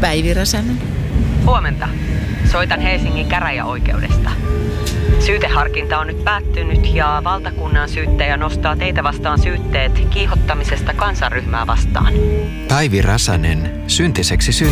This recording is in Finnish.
Päivi Räsänen. Huomenta. Soitan Helsingin käräjäoikeudesta. Syyteharkinta on nyt päättynyt ja valtakunnan syyttäjä nostaa teitä vastaan syytteet kiihottamisesta kansanryhmää vastaan. Päivi Räsänen syntiseksi